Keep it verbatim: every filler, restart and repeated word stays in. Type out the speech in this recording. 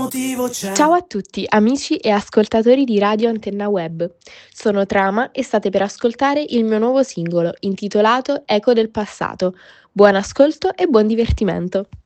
motivo c'è. Ciao a tutti, amici e ascoltatori di Radio Antenna Web. Sono Trama e state per ascoltare il mio nuovo singolo intitolato Eco del passato. Buon ascolto e buon divertimento.